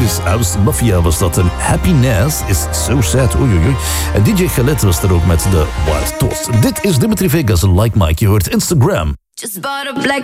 Swedish House Mafia was dat. En Happiness is so sad. Oei, oei, oei. En DJ Khaled was er ook met de Wild Thoughts. Dit is Dimitri Vegas, Like Mike. Je hoort Instagram. Just bought a black